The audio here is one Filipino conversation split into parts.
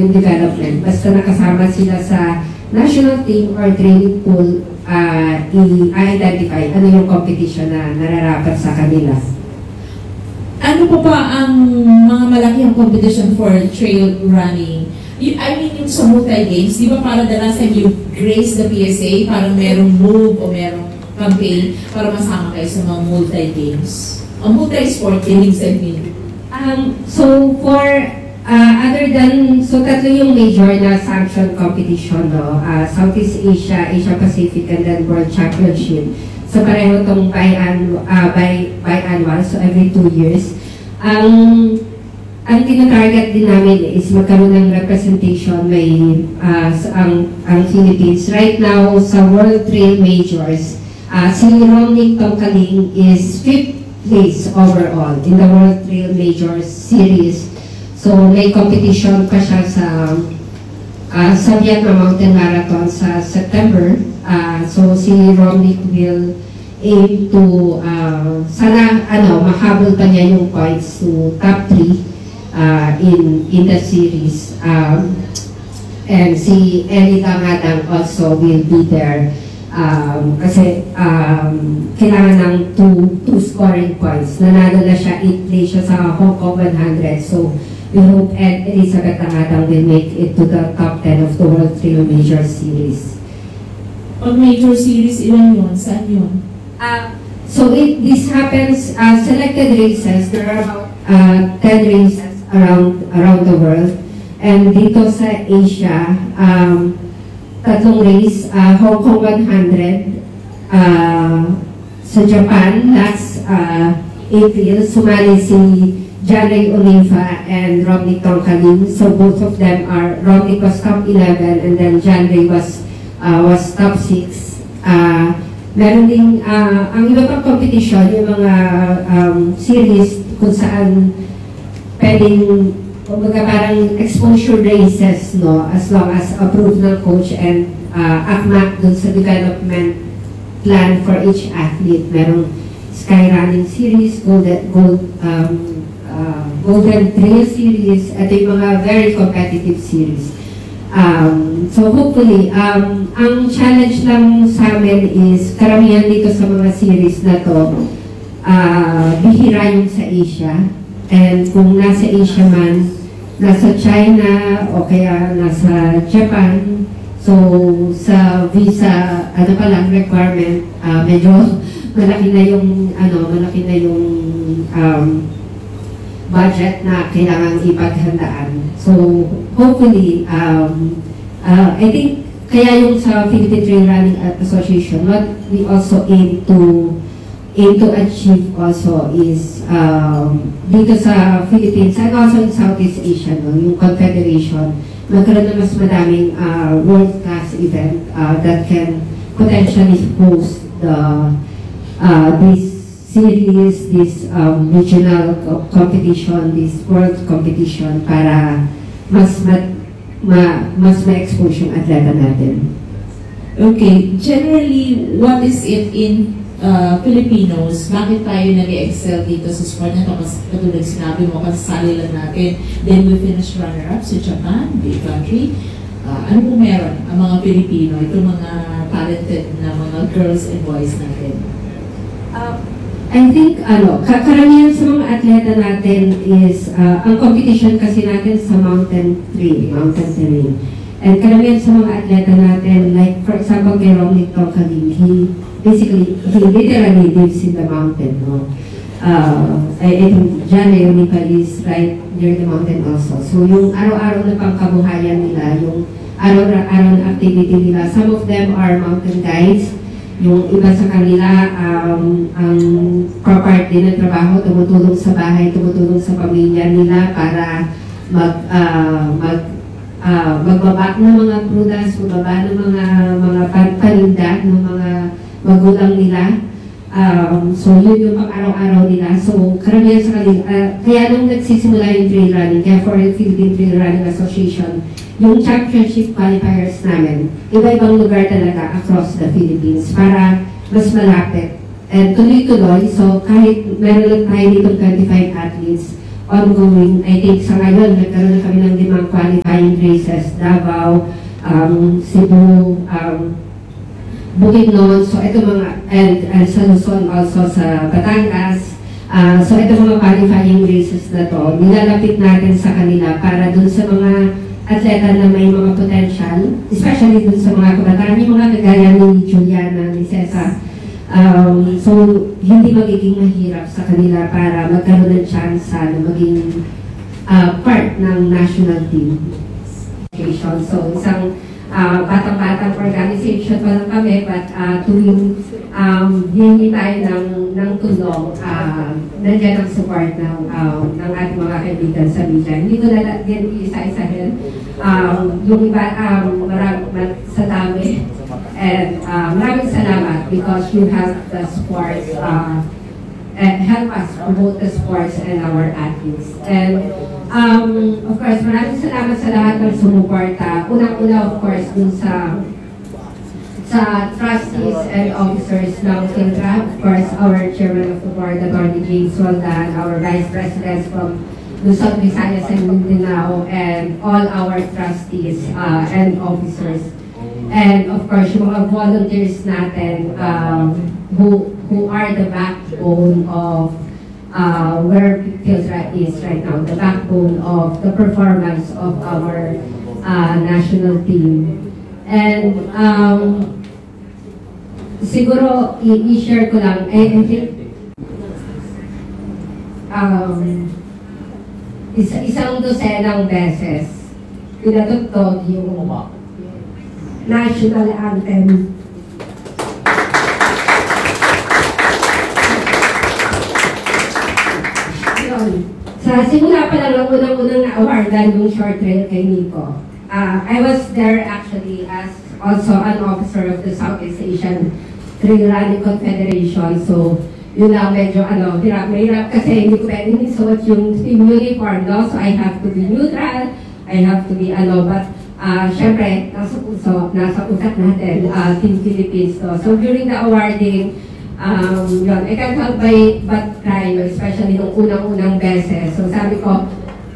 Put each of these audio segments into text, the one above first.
yung development. Basta nakasama sila sa national team or training pool, i-identify ano yung competition na nararapat sa kanila. Ano po pa ang mga malakihang competition for trail running? I mean, yung sa multi-games, di ba para the last time you grace the PSA, parang merong move o merong campaign para masama kayo sa mga multi-games? O multi-sport games, I mean. So for other than, so tatlo yung major na sanction competition, no? Southeast Asia, Asia Pacific, and then World Championship. So pareho itong biannual, so every 2 years. Ang tinatarget din namin is magkaroon ng representation ang Philippines. Right now, sa World Trail Majors, si Romney Tongkaling is 5th place overall in the World Trail Majors Series. So, may competition pa siya sa Vietnam Mountain Marathon sa September. So, si Romney will aim to, mahabol pa niya yung points to top 3 in the series. And si Elita Ngadang also will be there. Kasi kailangan ng two scoring points. Nanalo na siya, 8th place siya sa Hong Kong 100. So, we hope Elizabeth Ngadang will make it to the top 10 of the World Trail Major Series. Pag major series, ilan yun? Saan yun? So, this happens, selected races. There are about 10 races around the world. And dito sa Asia, tatlong race, Hong Kong 100, sa Japan, last April, sumali si John Ray Oliva and Romney Tongkaling. So both of them are, Romney was top 11 and then John Ray was top 6. Meron ding, ang iba pang competition, yung mga series kung saan pwedeng, parang exposure races, no, as long as approved ng coach and akmak dun sa development plan for each athlete. Merong skyrunning series, Golden Trail series, at yung mga very competitive series. So hopefully, ang challenge lang sa amin is karamihan dito sa mga series na to, bihira yung sa Asia. And kung nasa Asia man, nasa China o kaya nasa Japan, so sa visa, requirement, medyo malaki na yung budget na kailangan ipaghandaan. So hopefully, I think kaya yung sa Philippine Trail Running Association, what we also aim to achieve also is dito sa Philippines and also in Southeast Asia, no, yung Confederation, magkaroon na mas madaming world-class event that can potentially host this series, this regional competition, this world competition para mas ma-expose yung atleta natin. Okay, generally, what is it in Filipinos, bakit tayo nag-excel dito sa sport na ito? Kasi katulad sinabi mo, kasasali lang natin, then we finish runner-up sa Japan, big country. Ano po meron ang mga Pilipino, itong mga talented na mga girls and boys natin? I think, karamihan sa mga atleta natin is, ang competition kasi natin sa mountain terrain. And karamihan sa mga atleta natin, like for example, kay Romney Tongkaling, he literally lives in the mountain, no? I think John Ray Oliva is right near the mountain also. So yung araw-araw na pangkabuhayan nila, yung araw-araw na activity nila, some of them are mountain guides. Yung iba sa kanila, ang part din ng trabaho, tumutulong sa bahay, tumutulong sa pamilya nila para magbaba ng mga prutas, magbaba ng mga paninda ng mga magulang nila. So yun yung pang-araw-araw nila. So karamihan sa kanila, kaya nung nagsisimula yung trail running, kaya for the Philippine Trail Running Association, yung championship qualifiers namin, iba-ibang lugar talaga across the Philippines para mas malapit. And tuloy-tuloy, so kahit meron lang tayo dito 25 athletes, ongoing. I think sa ngayon, nagkaroon na kami ng 5 qualifying races, Davao, Cebu, Bukidnon, so ito mga, and sa Luzon also sa Batangas. So ito mga qualifying races na to, nilalapit natin sa kanila para dun sa mga atleta na may mga potential, especially dun sa mga kabataan, yung mga kagaya ni Juliana, ni Cesa. So hindi magiging mahirap sa kanila para magkaroon ng chance na maging part ng national team. So isang batang-batang organization pa lang kami, but tuwing hihingi tayo ng tulong, nandiyan ang support ng ating mga kaibigan sa media. Hindi ko na din isa-isahin. Yung iba, sa dami. And maraming salamat because you have the sports and help us promote the sports and our athletes. And of course, maraming salamat sa lahat ng sumuporta. Unang-una, of course, dun sa trustees and officers ng Kindra. Of course, our chairman of the board, Attorney James Roldan, our vice presidents from Luzon, Visayas, and Mindanao, and all our trustees and officers. And of course, yung mga volunteers natin who are the backbone of where Pilsra is right now, the backbone of the performance of our national team. And siguro i-share ko lang, I think isang dosenang beses pinatugtog yung national anthem. Sa simula pa lang ang unang-unang na-awardan yung short trail kay Nico. I was there actually as also an officer of the Southeast Asian Trail Running Confederation. So, yun lang medyo mahirap kasi hindi ko pwedeng isuot yung team uniform, no? So, I have to be neutral, I have to be but syempre, nasa utak natin, Team Philippines. So, during the awarding, yun, I can't help but cry, especially nung unang-unang beses. So sabi ko,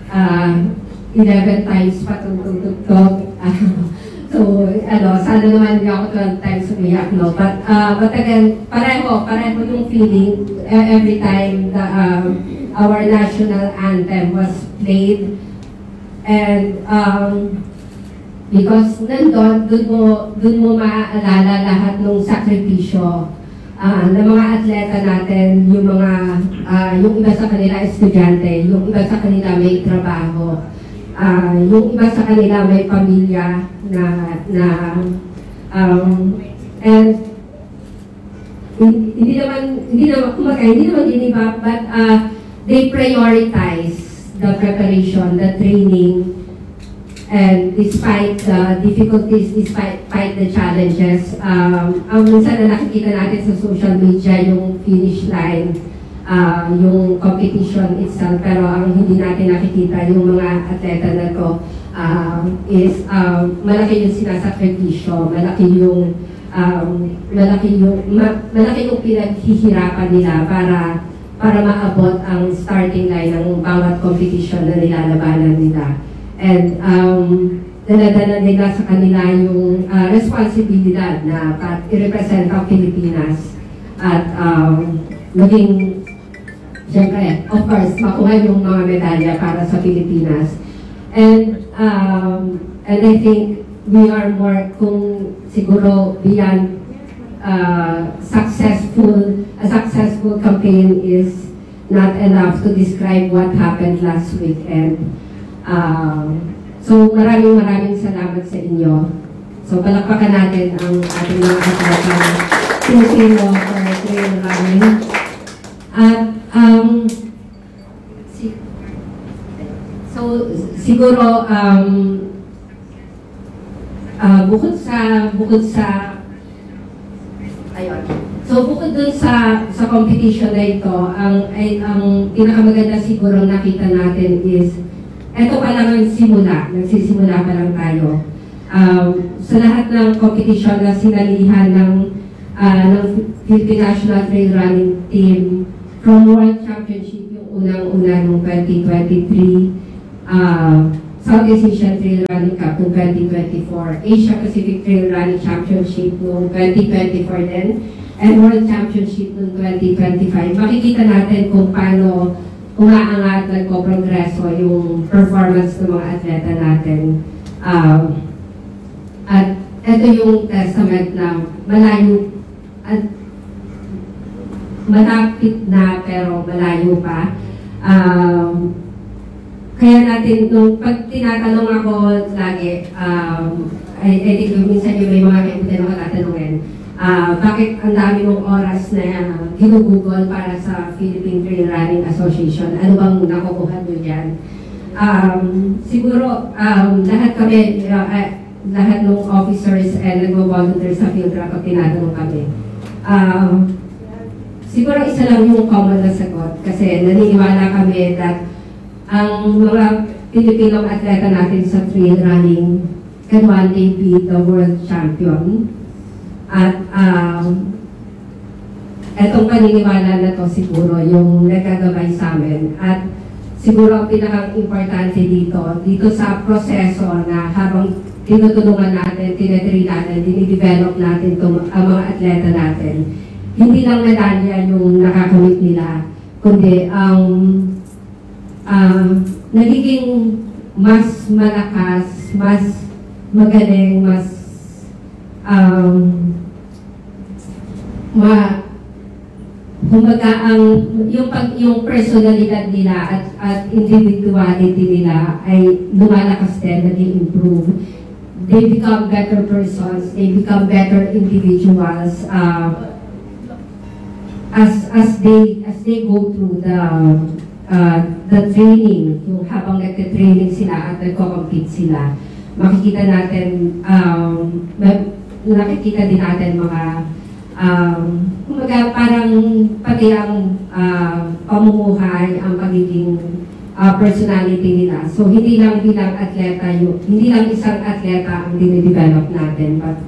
11 times patutugtog. So, sana naman hindi ako 12 times umiyak, no? But again, pareho yung feeling every time our national anthem was played. And because dun mo maaalala lahat ng sakripisyo ng mga atleta natin, yung iba sa kanila estudyante, yung iba sa kanila may trabaho, yung iba sa kanila may pamilya and hindi naman giniba, but they prioritize the preparation, the training, and despite the difficulties, despite the challenges, minsan na nakikita natin sa social media yung finish line, yung competition itself, pero ang hindi natin nakikita yung mga atleta na to is malaki yung sinasakripisyo, malaki yung pinaghihirapan nila para maabot ang starting line ng bawat competition na nilalabanan nila. And dala-dala nila sa kanila yung responsibilidad na i-represent ang Pilipinas at maging, siyempre, of course, makuha yung mga medalya para sa Pilipinas. And I think we are more, kung siguro beyond a successful campaign is not enough to describe what happened last weekend. So maraming salamat sa inyo. So palakpakan natin ang ating mga kasama Pilipino for trail running. At so siguro bukod sa ayun. So bukod dun sa competition na ito, ang pinakamaganda siguro nakita natin is ito pa lang ang nagsisimula pa lang tayo. Sa lahat ng competition na sinalihan ng Philippine National Trail Running Team from World Championship, yung unang-una noong 2023, Southeast Asian Trail Running Cup noong 2024, Asia Pacific Trail Running Championship noong 2024 din, and World Championship noong 2025. Makikita natin kung paano umaangat, nagpo-progreso yung performance ng mga atleta natin. At ito yung testament na malayo at malapit na pero malayo pa. Kaya natin, nung pag tinatanong ako lagi, I think minsan yung may mga kaibigan ako tatanungin, bakit ang dami mong oras na ginugugol para sa Philippine Trail Running Association? Ano bang nakukuha nyo dyan? Siguro, lahat kami, lahat ng officers and nag-volunteer sa field run pag tinatanong kami. Siguro isa lang yung common na sagot kasi naniniwala kami that ang mga Pilipinong atleta natin sa trail running can one day be the world champion. At etong paniniwala na to siguro yung nagkagabay sa amin. At siguro ang pinaka-importante dito sa proseso na habang tinutulungan natin, tinetrain natin, dinidevelop natin ang mga atleta natin, hindi lang medalya yung nakakamit nila, kundi ang nagiging mas malakas, mas magaling, mas kumbaga yung personalidad nila at individuality nila ay lumalakas din, nag-improve. They become better persons, they become better individuals as they go through the training, yung habang nagte-training sila at nagko-compete sila. Makikita natin, nakikita din natin mga kumbaga parang pati ang pamumuhay, ang pagiging personality nila. So hindi lang bilang atleta, hindi lang isang atleta ang dinidevelop natin, but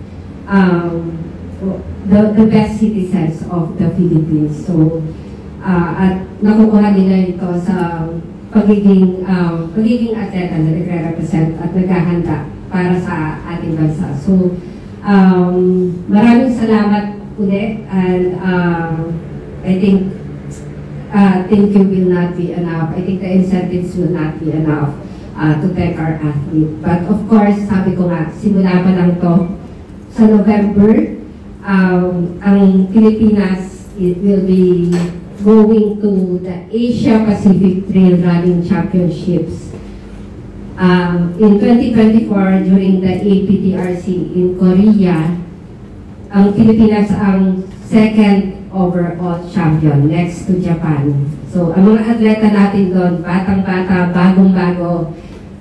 the best citizens of the Philippines. So at nakukuha nila ito sa pagiging atleta na nagre-represent at naghahanda para sa ating bansa. So maraming salamat ulit, and I think thank you will not be enough. I think the incentives will not be enough to thank our athlete. But of course, sabi ko nga, simula pa lang to sa November, ang Pilipinas, it will be going to the Asia Pacific Trail Running Championships in 2024 during the APTRC in Korea. Ang Pilipinas ang second overall champion next to Japan. So ang mga atleta natin doon, batang-bata, bagong-bago,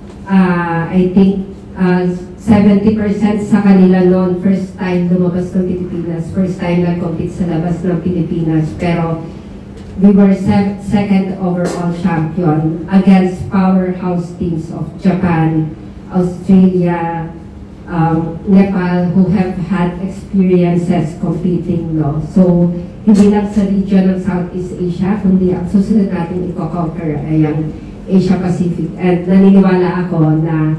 I think 70% sa kanila noon, first time lumabas ng Pilipinas, first time nag-compete sa labas ng Pilipinas. Pero we were second overall champion against powerhouse teams of Japan, Australia, Nepal, who have had experiences competing, no? So, hindi lang sa region ng Southeast Asia, kundi ang susunod natin i-conquer ay ang Asia Pacific. And naniniwala ako na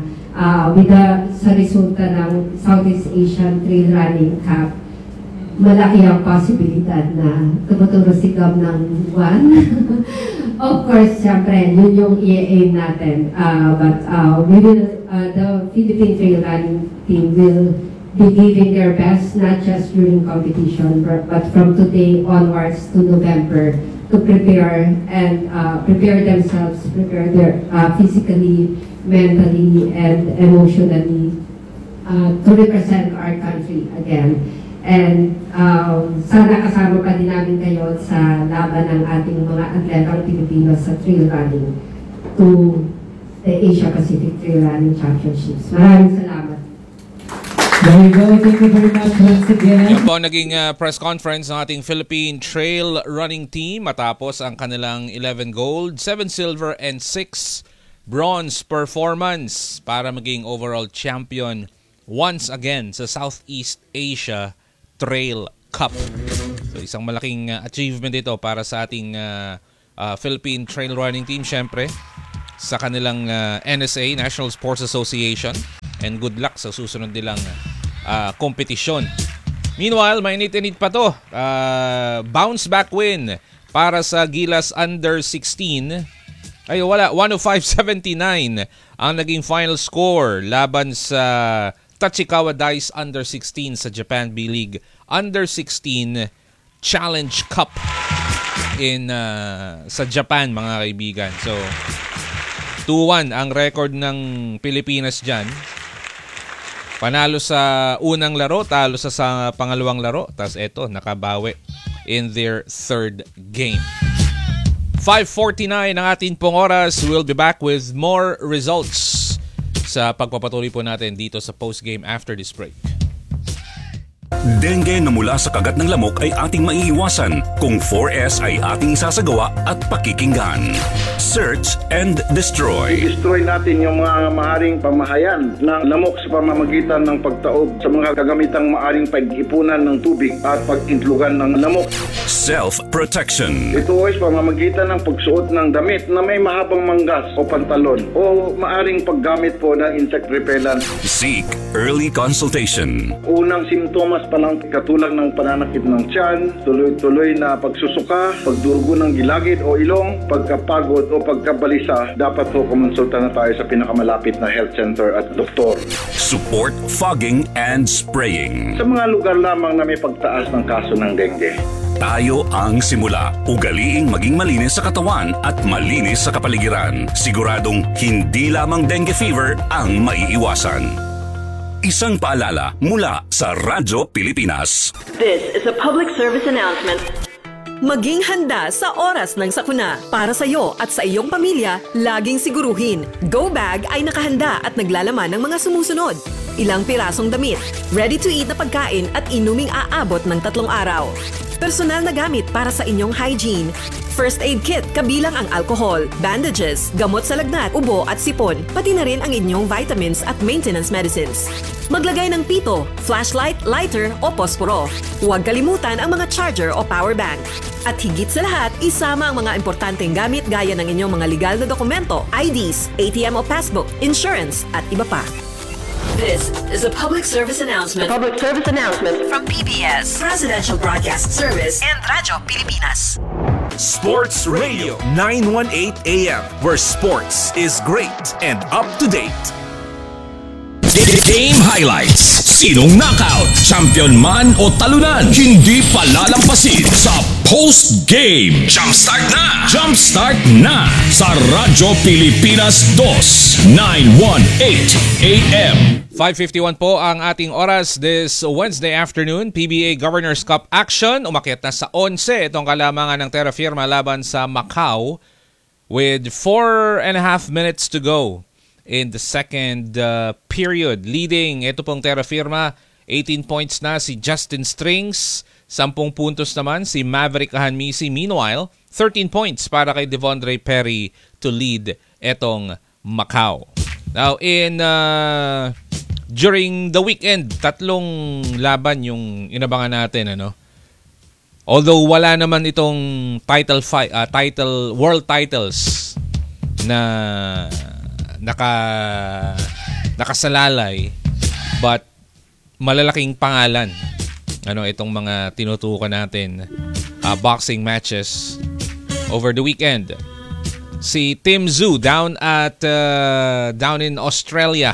sa resulta ng Southeast Asian Trail Running Cup, malaki ang posibilidad na tumuturo si Gab ng one. Of course, siyempre, yun yung i-aim natin. But we will, the Philippine Trail Running team will be giving their best, not just during competition, but from today onwards to November, to prepare and prepare themselves, prepare their physically, mentally, and emotionally to represent our country again. And sana kasama pa din namin kayo sa laban ng ating mga atletang Pilipino sa trail running to the Asia Pacific Trail Running Championships. Maraming salamat. There you go. Thank you very much once again. Yan po ang naging press conference ng ating Philippine Trail Running Team matapos ang kanilang 11 gold, 7 silver, and 6 bronze performance para maging overall champion once again sa Southeast Asia Trail Cup. So isang malaking achievement ito para sa ating Philippine Trail Running Team, syempre, sa kanilang NSA, National Sports Association. And good luck sa susunod nilang kompetisyon. Meanwhile, mainit-init pa to. Bounce back win para sa Gilas Under 16. Ay, wala. 105-79 ang naging final score laban sa Tachikawa Dice Under 16 sa Japan B-League Under 16 Challenge Cup sa Japan, mga kaibigan. So, 2-1 ang record ng Pilipinas dyan. Panalo sa unang laro, talo sa pangalawang laro. Tapos eto, nakabawi in their third game. 5:49 ang ating pong oras. We'll be back with more results sa pagpapatuloy po natin dito sa post-game after this break. Dengue na mula sa kagat ng lamok ay ating maiiwasan kung 4S ay ating sasagawa at pakikinggan. Search and destroy. I-destroy natin yung mga maaring pamahayan ng lamok sa pamamagitan ng pagtaob sa mga kagamitang maaring pag-ipunan ng tubig at pag-intlugan ng lamok. Self-protection. Ito ay sa pamamagitan ng pagsuot ng damit na may mahabang manggas o pantalon o maaring paggamit po ng insect repellent. Seek early consultation. Unang simptomas pa lang katulad ng pananakit ng tiyan, tuloy-tuloy na pagsusuka, pagdurugo ng gilagid o ilong, pagkapagod o pagkabalisa, dapat po kumonsulta na tayo sa pinakamalapit na health center at doktor. Support fogging and spraying. Sa mga lugar lamang na may pagtaas ng kaso ng dengue. Tayo ang simula. Ugaliing maging malinis sa katawan at malinis sa kapaligiran. Siguradong hindi lamang dengue fever ang maiiwasan. Isang paalala mula sa Radyo Pilipinas. This is a public service announcement. Maging handa sa oras ng sakuna. Para sa iyo at sa iyong pamilya, laging siguruhin. Go Bag ay nakahanda at naglalaman ng mga sumusunod. Ilang pirasong damit, ready-to-eat na pagkain at inuming aabot ng 3 araw. Personal na gamit para sa inyong hygiene. First aid kit kabilang ang alcohol, bandages, gamot sa lagnat, ubo at sipon, pati na rin ang inyong vitamins at maintenance medicines. Maglagay ng pito, flashlight, lighter o posporo. Huwag kalimutan ang mga charger o power bank. At higit sa lahat, isama ang mga importanteng gamit gaya ng inyong mga legal na dokumento, IDs, ATM o passbook, insurance at iba pa. This is a public service announcement. Public service announcement from PBS, Presidential Broadcast Service and Radyo Pilipinas. Sports Radio 918 AM, where sports is great and up to date. Game highlights. Sinong knockout, champion man o talunan, hindi palalampasin sa post-game. Jumpstart na! Jumpstart na! Sa Radyo Pilipinas 2, 918 AM. 5:51 po ang ating oras this Wednesday afternoon. PBA Governors Cup action. Umakyat na sa 11 itong kalamangan ng Terra Firma laban sa Macau with 4.5 minutes to go in the second period. Leading ito pong Terra Firma, 18 points na si Justin Strings, 10 puntos naman si Maverick Ahanmisi. Meanwhile, 13 points para kay Devondre Perry to lead etong Macau. Now, during the weekend, 3 laban yung inabangan natin, ano? Although wala naman itong world titles na nakasalalay, but malalaking pangalan itong mga tinutukan natin boxing matches over the weekend. Si Tim Tszyu down in Australia.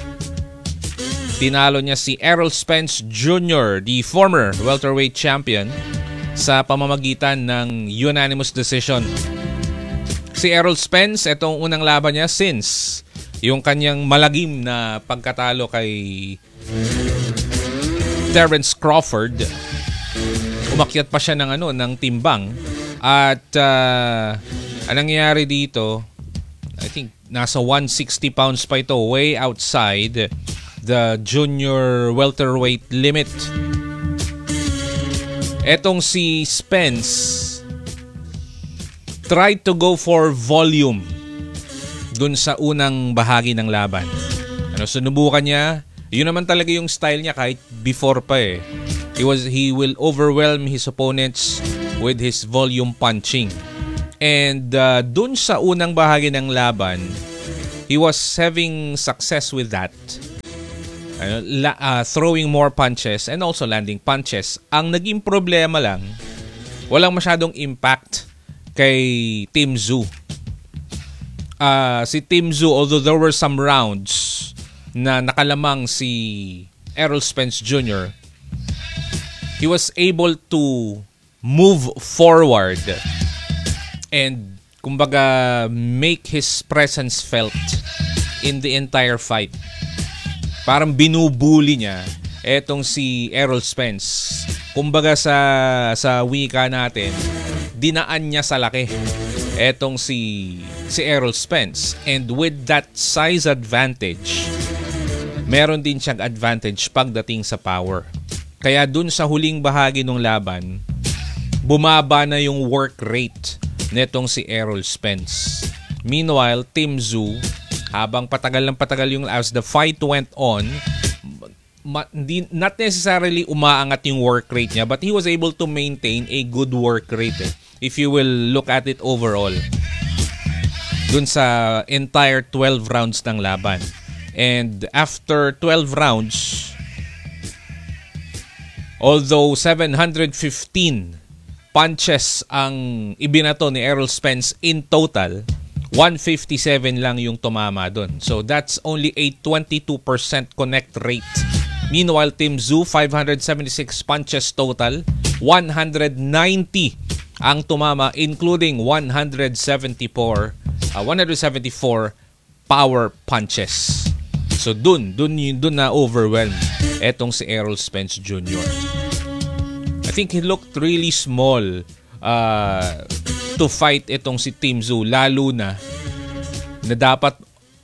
Tinalo niya si Errol Spence Jr., the former welterweight champion, sa pamamagitan ng unanimous decision. Si Errol Spence, itong unang laban niya since yung kanyang malagim na pagkatalo kay Terence Crawford. Umakyat pa siya ng timbang. At anong nangyari dito, I think nasa 160 pounds pa ito, way outside the junior welterweight limit. Etong si Spence tried to go for volume dun sa unang bahagi ng laban. Sinubukan niya. Yun naman talaga yung style niya kahit before pa eh. He will overwhelm his opponents with his volume punching. And dun sa unang bahagi ng laban, he was having success with that. Throwing more punches and also landing punches. Ang naging problema lang, walang masyadong impact kay Tim Tszyu. Si Tim Tszyu, although there were some rounds na nakalamang si Errol Spence Jr., he was able to move forward and kumbaga make his presence felt in the entire fight. Parang binubuli niya etong si Errol Spence. Kumbaga sa wika natin, dinaan niya sa laki etong si Errol Spence. And with that size advantage, meron din siyang advantage pagdating sa power. Kaya dun sa huling bahagi ng laban, bumaba na yung work rate netong si Errol Spence. Meanwhile, Tim Tszyu, habang patagal yung as the fight went on, not necessarily umaangat yung work rate niya, but he was able to maintain a good work rate if you will look at it overall dun sa entire 12 rounds ng laban. And after 12 rounds, although 715 punches ang ibinato ni Errol Spence in total, 157 lang yung tumama doon. So that's only a 22% connect rate. Meanwhile, Tim Tszyu, 576 punches total, 190 ang tumama, including 174 power punches. So dun na overwhelmed etong si Errol Spence Jr. I think he looked really small to fight itong si Tim Tszyu, lalo na dapat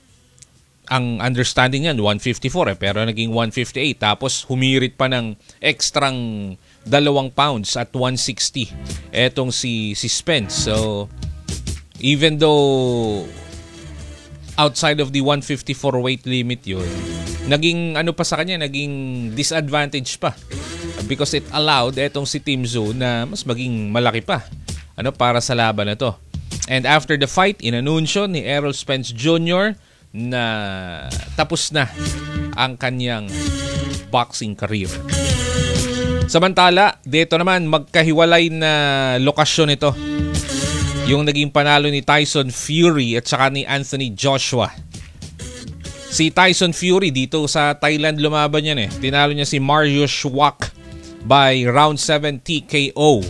ang understanding niyan 154 pero naging 158, tapos humirit pa ng extrang 2 pounds at 160 etong si Spence. So even though outside of the 154 weight limit yun, naging pa sa kanya, naging disadvantage pa. Because it allowed etong si Tim Tszyu na mas maging malaki pa para sa laban na to. And after the fight, inanunsyo ni Errol Spence Jr. na tapos na ang kanyang boxing career. Samantala, dito naman magkahiwalay na lokasyon ito. Yung naging panalo ni Tyson Fury at saka ni Anthony Joshua. Si Tyson Fury dito sa Thailand lumaban yan Tinalo niya si Mariusz Wach by round 7 TKO.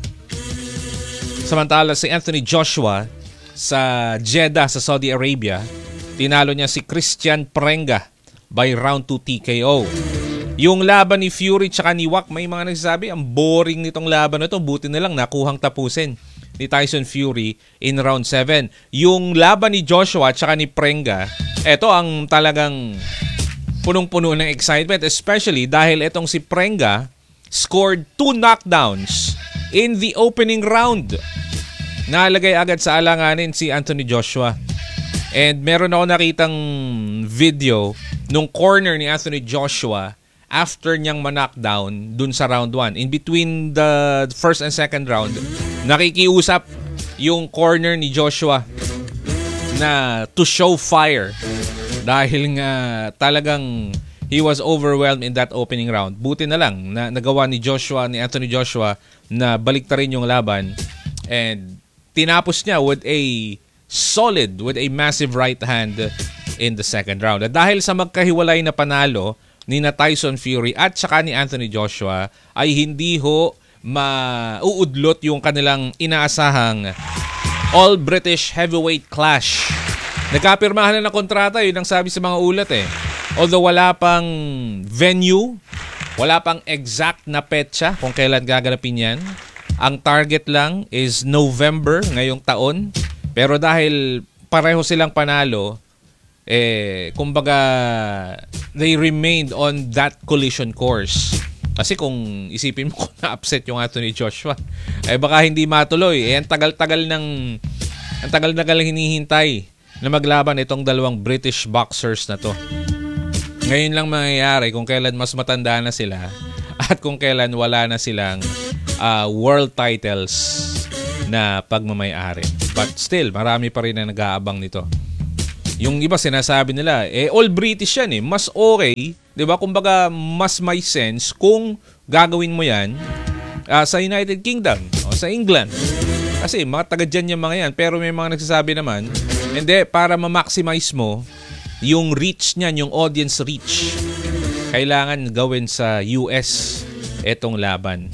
Samantala si Anthony Joshua sa Jeddah sa Saudi Arabia, tinalo niya si Christian Prenga by round 2 TKO. Yung laban ni Fury tsaka ni Wach, may mga nagsasabi ang boring nitong laban na to, buti na lang nakuhang tapusin ni Tyson Fury in round 7. Yung laban ni Joshua tsaka ni Prenga, eto ang talagang punong-puno ng excitement, especially dahil etong si Prenga scored 2 knockdowns in the opening round. Nalagay agad sa alanganin si Anthony Joshua. And meron ako nakitang video nung corner ni Anthony Joshua after niyang ma-knockdown dun sa round 1. In between the first and second round, nakikiusap yung corner ni Joshua na to show fire dahil nga talagang he was overwhelmed in that opening round. Buti na lang na nagawa ni Anthony Joshua na baliktarin yung laban and tinapos niya with a massive right hand in the second round. At dahil sa magkahiwalay na panalo ni Tyson Fury at saka ni Anthony Joshua, ay hindi ho mauudlot yung kanilang inaasahang All-British Heavyweight Clash. Nagkapirmahan na ng kontrata, yun ang sabi sa mga ulat Although wala pang venue, wala pang exact na petsa kung kailan gaganapin yan. Ang target lang is November ngayong taon. Pero dahil pareho silang panalo, kumbaga they remained on that collision course. Kasi kung isipin mo kung na-upset yung Anthony Joshua, baka hindi matuloy. Ang tagal-tagal hinihintay na maglaban itong dalawang British boxers na to. Ngayon lang mangyayari kung kailan mas matanda na sila at kung kailan wala na silang world titles na pagmamay-ari. But still, marami pa rin na nag-aabang nito. Yung iba sinasabi nila, all British yan mas okay, 'di ba? Kumbaga mas may sense kung gagawin mo yan sa United Kingdom o sa England. Kasi mga taga dyan yung mga yan. Pero may mga nagsasabi naman, hindi, para ma-maximize mo yung reach niyan, yung audience reach, kailangan gawin sa US etong laban.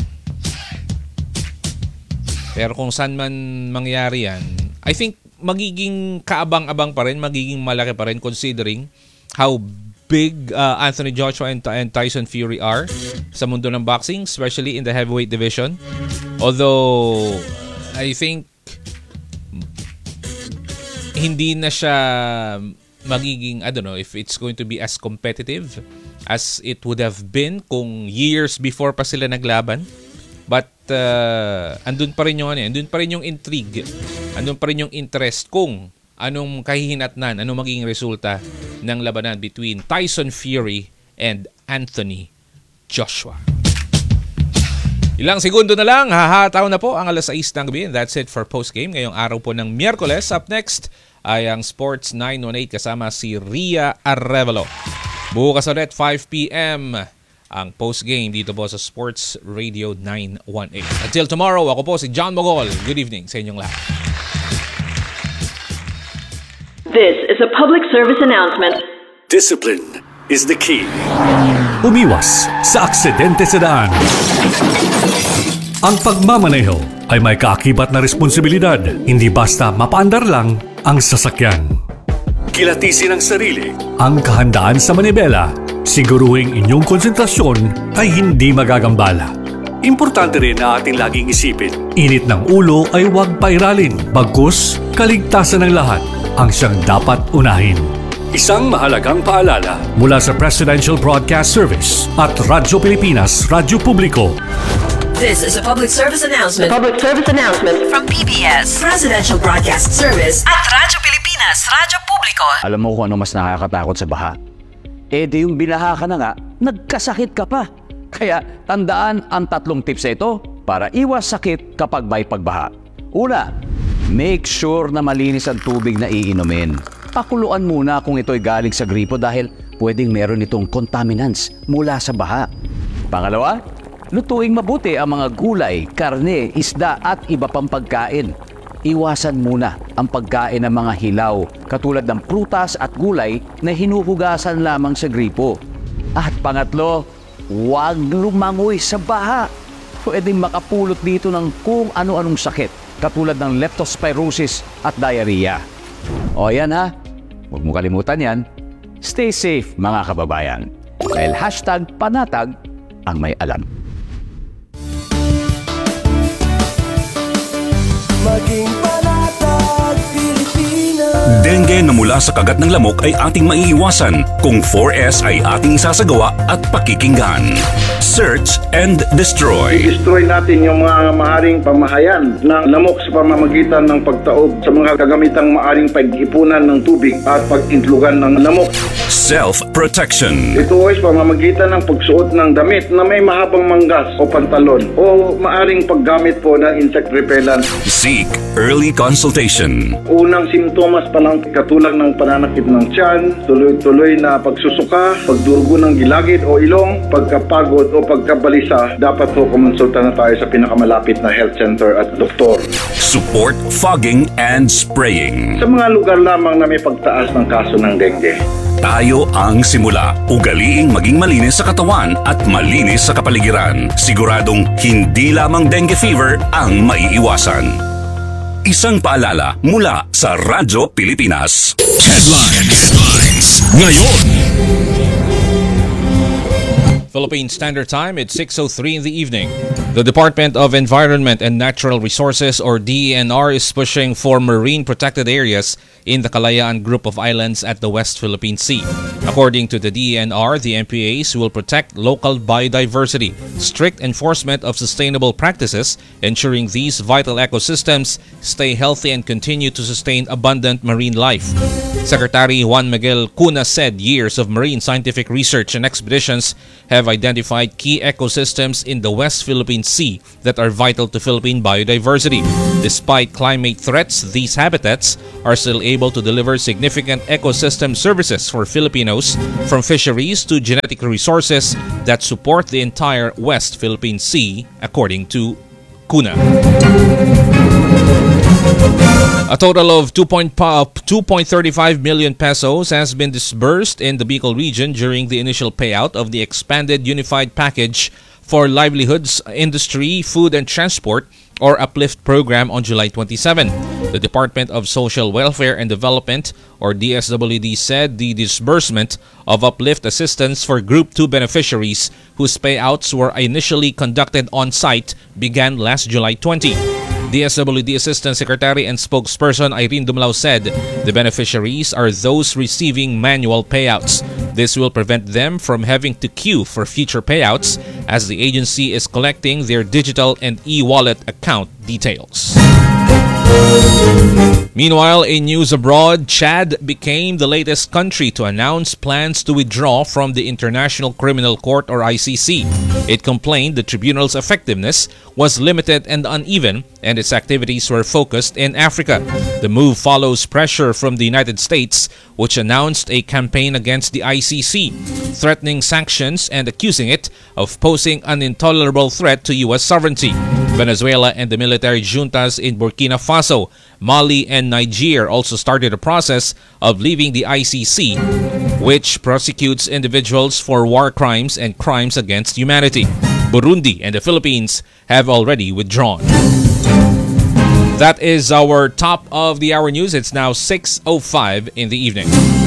Pero kung saan man mangyari yan, I think magiging kaabang-abang pa rin, magiging malaki pa rin considering how big Anthony Joshua and Tyson Fury are sa mundo ng boxing, especially in the heavyweight division. Although, I think hindi na siya magiging, I don't know if it's going to be as competitive as it would have been kung years before pa sila naglaban. But andun pa rin yung andun pa rin yung intrigue, andun pa rin yung interest kung anong kahihinatnan, anong magiging resulta ng labanan between Tyson Fury and Anthony Joshua. Ilang segundo na lang, hahataw na po ang 6:00 ng gabi. And that's it for postgame ngayong araw po ng Miyerkules. Up next ay ang Sports 918 kasama si Ria Arevalo. Bukas ulit 5 p.m. ang postgame dito po sa Sports Radio 918. Until tomorrow, ako po si John Mogol. Good evening sa inyong lahat. This is a public service announcement. Discipline is the key. Umiwas sa aksidente sa daan. Ang pagmamaneho ay may kaakibat na responsibilidad. Hindi basta mapaandar lang ang sasakyan. Kilatisin ang sarili, ang kahandaan sa manibela. Siguruhing inyong konsentrasyon ay hindi magagambala. Importante rin na ating laging isipin, init ng ulo ay huwag pairalin. Bagkus, kaligtasan ng lahat ang siyang dapat unahin. Isang mahalagang paalala mula sa Presidential Broadcast Service at Radyo Pilipinas, Radyo Publiko. This is a public service announcement. Public service announcement from PBS, Presidential Broadcast Service at Radyo Pilipinas, Radyo Publiko. Alam mo kung ano mas nakakatakot sa baha? Di yung binaha ka na nga, nagkasakit ka pa. Kaya tandaan ang 3 tips na ito para iwas sakit kapag may pagbaha. Una, make sure na malinis ang tubig na iinumin. Pakuluan muna kung ito'y galing sa gripo dahil pwedeng meron itong contaminants mula sa baha. Pangalawa, lutuing mabuti ang mga gulay, karne, isda at iba pang pagkain. Iwasan muna ang pagkain ng mga hilaw katulad ng prutas at gulay na hinuhugasan lamang sa gripo. At pangatlo, huwag lumangoy sa baha. Pwedeng makapulot dito ng kung ano-anong sakit katulad ng leptospirosis at diarrhea. O yan ha, huwag mo kalimutan yan. Stay safe mga kababayan. Dahil #panatag ang may alam. Maging panatag, Pilipinas. Dengue na mula sa kagat ng lamok ay ating maiiwasan kung 4S ay ating isasagawa at pakikinggan. Search and destroy. I-destroy natin yung mga maaring pamahayan ng lamok sa pamamagitan ng pagtaob sa mga kagamitang maaring pag-ipunan ng tubig at pag-intlugan ng lamok. Self-protection. Ito ay pamamagitan ng pagsuot ng damit na may mahabang manggas o pantalon o maaring paggamit po ng insect repellent. Seek early consultation. Unang simptomas pa lang katulad ng pananakit ng tiyan, tuloy-tuloy na pagsusuka, pagdurugo ng gilagid o ilong, pagkapagod o pagkabalisa, dapat po kumonsulta na tayo sa pinakamalapit na health center at doktor. Support fogging and spraying. Sa mga lugar lamang na may pagtaas ng kaso ng dengue. Tayo ang simula. Ugaliing maging malinis sa katawan at malinis sa kapaligiran. Siguradong hindi lamang dengue fever ang maiiwasan. Isang paalala mula sa Radyo Pilipinas. Headlines ngayon. Philippine Standard Time, it's 6:03 in the evening. The Department of Environment and Natural Resources, or DENR, is pushing for marine protected areas in the Kalayaan group of islands at the West Philippine Sea. According to the DENR, the MPAs will protect local biodiversity, strict enforcement of sustainable practices, ensuring these vital ecosystems stay healthy and continue to sustain abundant marine life. Secretary Juan Miguel Cuna said years of marine scientific research and expeditions have identified key ecosystems in the West Philippine Sea that are vital to Philippine biodiversity. Despite climate threats, these habitats are still able to deliver significant ecosystem services for Filipinos, from fisheries to genetic resources that support the entire West Philippine Sea, according to Cuna. A total of 2.35 million pesos has been disbursed in the Bicol region during the initial payout of the expanded Unified Package for Livelihoods, Industry, Food and Transport, or UPLIFT program on July 27. The Department of Social Welfare and Development, or DSWD, said the disbursement of UPLIFT assistance for Group 2 beneficiaries whose payouts were initially conducted on-site began last July 20. DSWD Assistant Secretary and spokesperson Irene Dumlao said the beneficiaries are those receiving manual payouts. This will prevent them from having to queue for future payouts as the agency is collecting their digital and e-wallet account details. Meanwhile, in news abroad, Chad became the latest country to announce plans to withdraw from the International Criminal Court, or ICC. It complained the tribunal's effectiveness was limited and uneven, and its activities were focused in Africa. The move follows pressure from the United States, which announced a campaign against the ICC, threatening sanctions and accusing it of posing an intolerable threat to U.S. sovereignty. Venezuela and the military juntas in Burkina Faso, Mali, and Niger also started a process of leaving the ICC, which prosecutes individuals for war crimes and crimes against humanity. Burundi and the Philippines have already withdrawn. That is our top of the hour news. It's now 6:05 in the evening.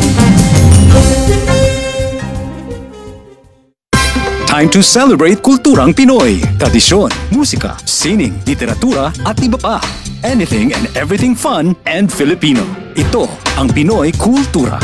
Time to celebrate kulturang Pinoy. Tradisyon, musika, sining, literatura at iba pa. Anything and everything fun and Filipino. Ito ang Pinoy Kultura.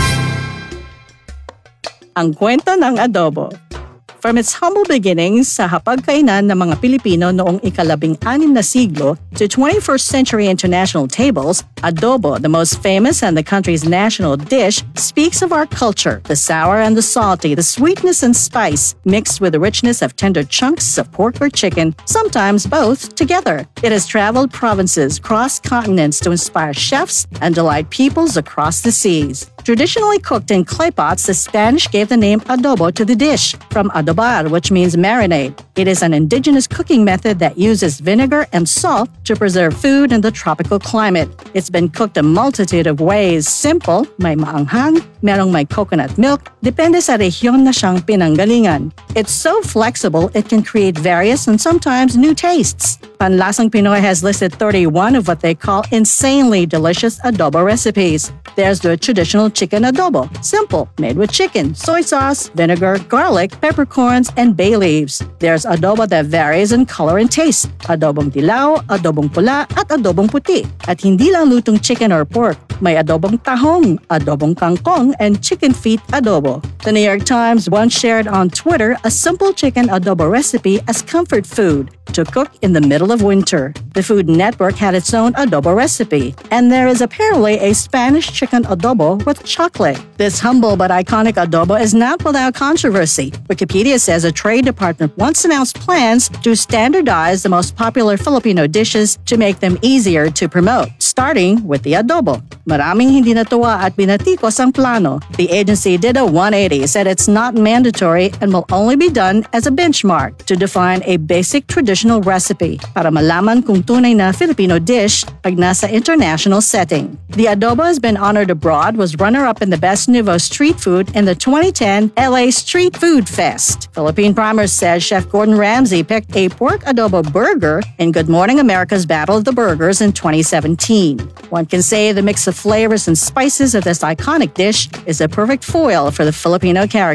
Ang kwento ng adobo. From its humble beginnings sa hapagkainan ng mga Pilipino noong ika-16 na siglo to 21st century international tables, adobo, the most famous and the country's national dish, speaks of our culture, the sour and the salty, the sweetness and spice, mixed with the richness of tender chunks of pork or chicken, sometimes both together. It has traveled provinces, crossed continents to inspire chefs and delight peoples across the seas. Traditionally cooked in clay pots, the Spanish gave the name adobo to the dish, from adobar, which means marinade. It is an indigenous cooking method that uses vinegar and salt to preserve food in the tropical climate. It's been cooked a multitude of ways. Simple, may maanghang, merong may coconut milk, depende sa rehiyon na siyang pinanggalingan. It's so flexible, it can create various and sometimes new tastes. Panlasang Pinoy has listed 31 of what they call insanely delicious adobo recipes. There's the traditional chicken adobo, simple, made with chicken, soy sauce, vinegar, garlic, peppercorns, and bay leaves. There's adobo that varies in color and taste, adobong dilaw, adobong pula, at adobong puti. At hindi lang lutong chicken or pork, may adobong tahong, adobong kangkong, and chicken feet adobo. The New York Times once shared on Twitter a simple chicken adobo recipe as comfort food to cook in the middle of winter. The Food Network had its own adobo recipe, and there is apparently a Spanish chicken adobo with chocolate. This humble but iconic adobo is not without controversy. Wikipedia says a trade department once announced plans to standardize the most popular Filipino dishes to make them easier to promote, starting with the adobo. Maraming hindi natuwa at binatikos ang plano. The agency did a 180, said it's not mandatory and will only be done as a benchmark to define a basic traditional recipe para malaman kung tunay na Filipino dish pag nasa international setting. The adobo has been honored abroad, was runner-up in the Best Nouveau Street Food in the 2010 LA Street Food Fest. Philippine Primer says Chef Gordon Ramsay picked a pork adobo burger in Good Morning America's Battle of the Burgers in 2017. One can say the mix of flavors and spices of this iconic dish is a perfect foil for the Filipino character.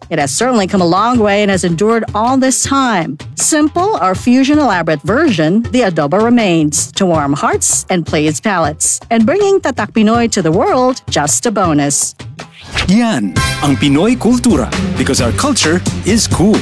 It has certainly come a long way and has endured all this time. Simple or fusion elaborate version, the adobo remains to warm hearts and please palates. And bringing Tatak Pinoy to the world, just a bonus. Yan ang Pinoy kultura because our culture is cool.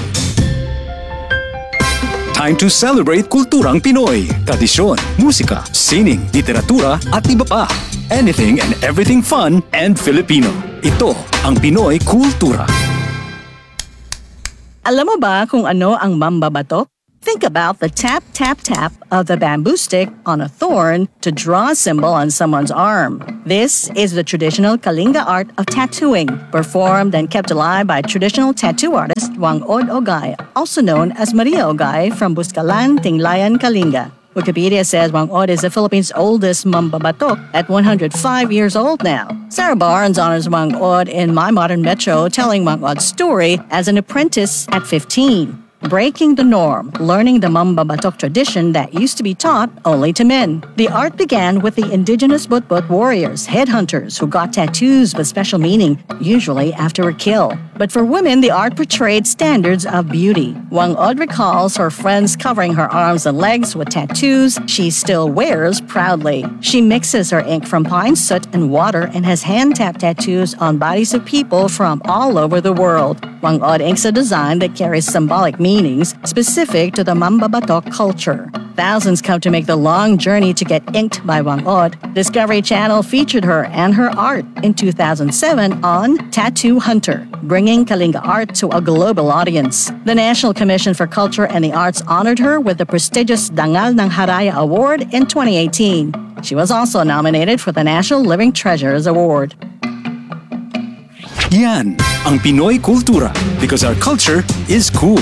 Time to celebrate kulturang Pinoy. Tradisyon, musika, sining, literatura at iba pa. Anything and everything fun and Filipino. Ito ang Pinoy kultura. Alam mo ba kung ano ang mambabatok? Think about the tap, tap, tap of the bamboo stick on a thorn to draw a symbol on someone's arm. This is the traditional Kalinga art of tattooing, performed and kept alive by traditional tattoo artist Wangod Ogay, also known as Maria Ogay from Buscalan, Tinglayan, Kalinga. Wikipedia says Wangod is the Philippines' oldest mambabatok at 105 years old now. Sarah Barnes honors Wangod in My Modern Metro, telling Wangod's story as an apprentice at 15. Breaking the norm, learning the mambabatok tradition that used to be taught only to men. The art began with the indigenous Butbut warriors, headhunters, who got tattoos with special meaning, usually after a kill. But for women, the art portrayed standards of beauty. Wangod recalls her friends covering her arms and legs with tattoos she still wears proudly. She mixes her ink from pine soot and water and has hand-tapped tattoos on bodies of people from all over the world. Wangod inks a design that carries symbolic meanings specific to the mambabatok culture. Thousands come to make the long journey to get inked by Wangod. Discovery Channel featured her and her art in 2007 on Tattoo Hunter, bringing Kalinga art to a global audience. The National Commission for Culture and the Arts honored her with the prestigious Dangal ng Haraya Award in 2018. She was also nominated for the National Living Treasures Award. Yan ang Pinoy kultura because our culture is cool.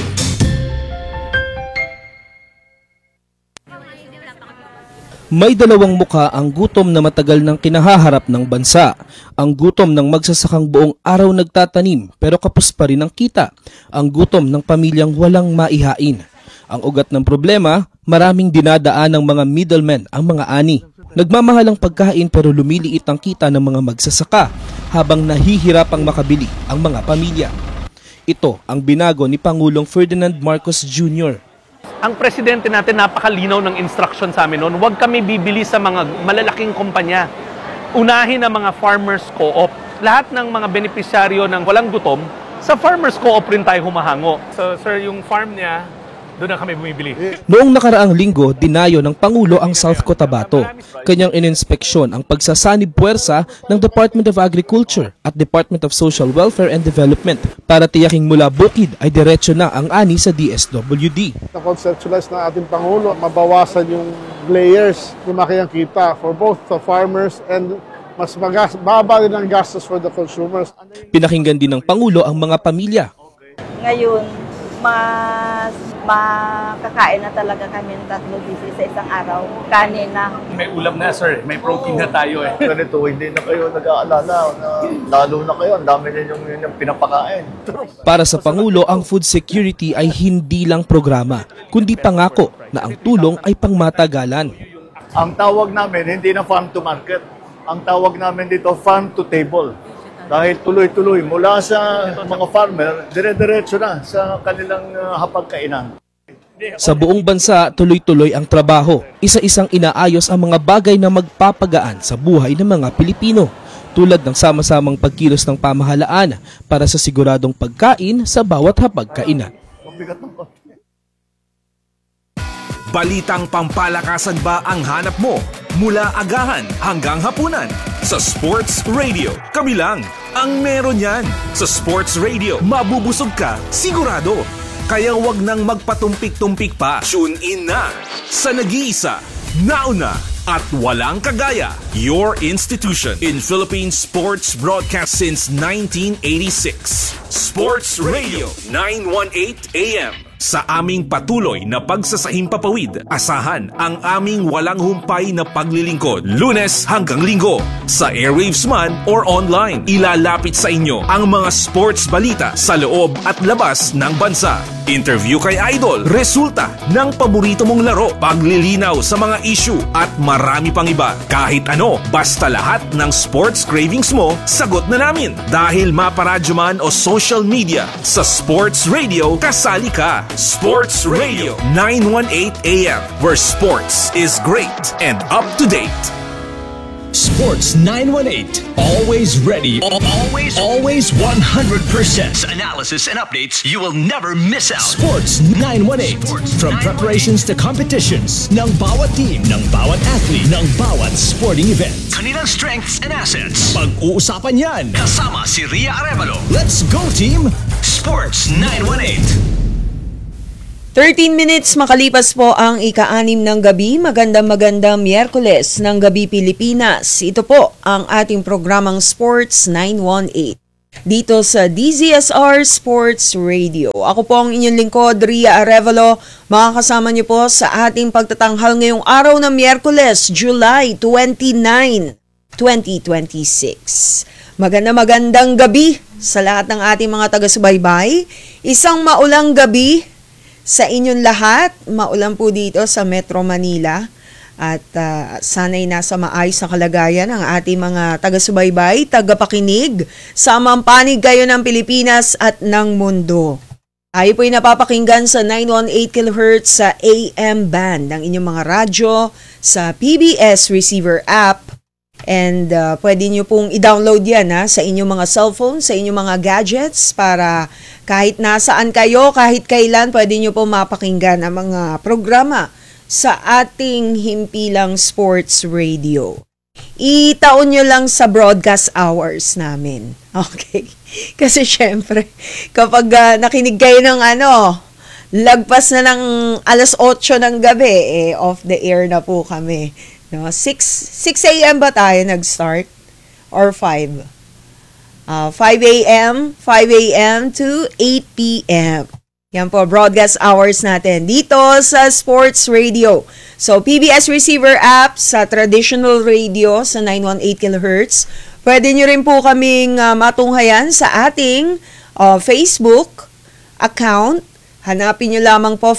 May dalawang muka ang gutom na matagal nang kinahaharap ng bansa. Ang gutom ng magsasakang buong araw nagtatanim pero kapos pa rin ang kita. Ang gutom ng pamilyang walang maihain. Ang ugat ng problema, maraming dinadaan ng mga middlemen ang mga ani. Nagmamahal ang pagkain pero lumiliit ang kita ng mga magsasaka habang nahihirapang makabili ang mga pamilya. Ito ang binago ni Pangulong Ferdinand Marcos Jr. Ang presidente natin napakalinaw ng instruction sa amin noon, huwag kami bibili sa mga malalaking kumpanya. Unahin ang mga farmers co-op. Lahat ng mga benepisyaryo ng walang gutom, sa farmers co-op rin tayo humahango. So sir, yung farm niya, doon na kami bumibili. Noong nakaraang linggo, dinayo ng Pangulo ang South Cotabato. Kanyang ininspeksyon ang pagsasanib puwersa ng Department of Agriculture at Department of Social Welfare and Development para tiyaking mula bukid ay diretso na ang ani sa DSWD. Na-conceptualize na ating Pangulo, mabawasan yung layers, lumaki ang kita for both the farmers and mas baba rin ang gastos for the consumers. Pinakinggan din ng Pangulo ang mga pamilya. Ngayon, mas makakain na talaga kami ng 3 beses sa isang araw. Kanin na. May ulam na sir, may protein na tayo eh. Ganito, hindi na kayo nag-aalala na lalo na kayo, ang dami ninyong pinapakain. Para sa Pangulo, ang food security ay hindi lang programa, kundi pangako na ang tulong ay pangmatagalan. Ang tawag namin, hindi na farm to market. Ang tawag namin dito, farm to table. Dahil tuloy-tuloy mula sa mga farmer, dire-diretso na sa kanilang hapagkainan. Sa buong bansa, tuloy-tuloy ang trabaho. Isa-isang inaayos ang mga bagay na magpapagaan sa buhay ng mga Pilipino, tulad ng sama-samang pagkilos ng pamahalaan para sa siguradong pagkain sa bawat hapagkainan. Balitang pampalakasan ba ang hanap mo? Mula agahan hanggang hapunan. Sa Sports Radio, kami lang ang meron yan. Sa Sports Radio, mabubusog ka, sigurado. Kaya wag nang magpatumpik-tumpik pa. Tune in na sa nag-iisa, nauna at walang kagaya. Your institution in Philippine sports broadcast since 1986. Sports Radio 918 AM. Sa aming patuloy na pagsasahimpapawid, asahan ang aming walang humpay na paglilingkod. Lunes hanggang Linggo, sa airwaves man or online, ilalapit sa inyo ang mga sports balita sa loob at labas ng bansa. Interview kay Idol, resulta ng paborito mong laro, paglilinaw sa mga issue at marami pang iba. Kahit ano, basta lahat ng sports cravings mo, sagot na namin. Dahil maparadyo man o social media, sa Sports Radio, kasali ka. Sports Radio 918 AM, where sports is great and up to date. Sports 918. Always ready. Always 100% analysis and updates you will never miss out. Sports 918. From preparations to competitions ng bawat team, ng bawat athlete, ng bawat sporting event. Kanilang strengths and assets. Pag-uusapan yan. Kasama si Ria Arevalo. Let's go team! Sports 918. 13 minutes makalipas po ang ika-6 ng gabi. Magandang Miyerkules ng Gabi Pilipinas. Ito po ang ating programang Sports 918 dito sa DZSR Sports Radio. Ako po ang inyong lingkod, Ria Arevalo. Makakasama niyo po sa ating pagtatanghal ngayong araw ng Miyerkules, July 29, 2026. Magandang gabi sa lahat ng ating mga taga-subaybay. Isang maulang gabi sa inyong lahat. Maulan po dito sa Metro Manila at sana'y nasa maayos na kalagayan ang ating mga taga-subaybay, tagapakinig sa mampanig kayo ng Pilipinas at ng mundo. Tayo po'y napapakinggan sa 918 kHz sa AM band ng inyong mga radyo, sa PBS receiver app, and pwede nyo pong i-download yan sa inyong mga cellphone, sa inyong mga gadgets para kahit nasaan kayo, kahit kailan, pwede nyo pong mapakinggan ang mga programa sa ating himpilang sports radio. Itaon nyo lang sa broadcast hours namin. Okay? Kasi syempre, kapag nakinig kayo ng lagpas na ng alas 8 ng gabi, off the air na po kami. No, 6 a.m. ba tayo nag-start? Or 5? 5 a.m. to 8 p.m. Yan po, broadcast hours natin dito sa Sports Radio. So, PBS receiver app sa traditional radio sa 918 kHz. Pwede nyo rin po kaming matunghayan sa ating Facebook account. Hanapin nyo lamang po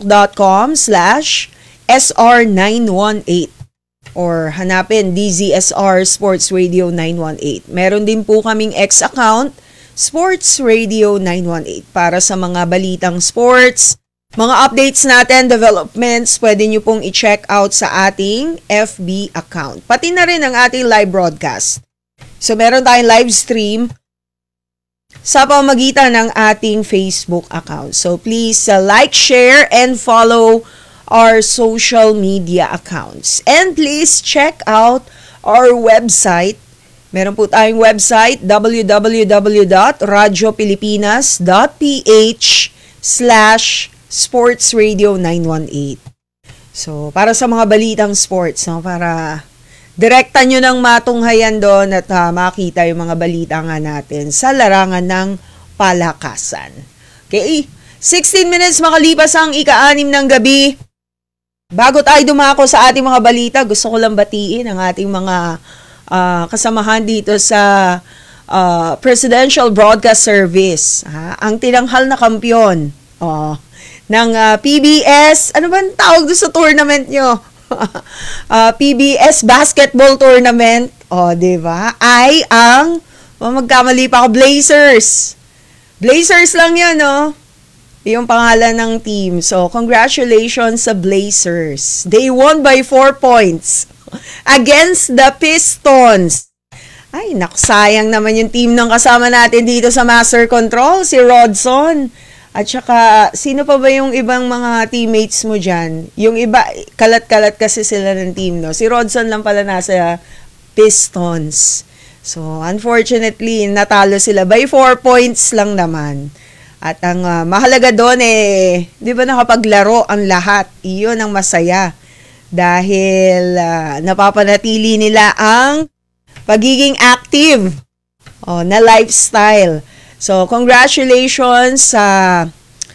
facebook.com/SR918. Or hanapin DZSR Sports Radio 918. Meron din po kaming X account, Sports Radio 918, para sa mga balitang sports, mga updates natin, developments, pwede nyo pong i-check out sa ating FB account. Pati na rin ang ating live broadcast. So meron tayong live stream sa pamamagitan ng ating Facebook account. So please like, share, and follow our social media accounts. And please check out our website. Meron po tayong website, www.radioPilipinas.ph/sportsradio918. So, para sa mga balitang sports, para direkta nyo ng matunghayan doon at makita yung mga balita nga natin sa larangan ng palakasan. Okay, 16 minutes makalipas ang ika-6 ng gabi. Bago tayo dumako sa ating mga balita, gusto ko lang batiin ang ating mga kasamahan dito sa Presidential Broadcast Service. Ang tinanghal na kampiyon ng PBS, ano ba ang tawag doon sa tournament nyo? PBS Basketball Tournament, diba? Ay ang, magkamali pa ako, Blazers. Blazers lang yan, yung pangalan ng team. So, congratulations sa Blazers. They won by 4 points against the Pistons. Ay, sayang naman yung team ng kasama natin dito sa Master Control, si Rodson. At saka, sino pa ba yung ibang mga teammates mo dyan? Yung iba, kalat-kalat kasi sila ng team, Si Rodson lang pala nasa Pistons. So, unfortunately, natalo sila by 4 points lang naman. At ang mahalaga doon di ba nakapaglaro ang lahat? Iyon ang masaya. Dahil napapanatili nila ang pagiging active na lifestyle. So, congratulations sa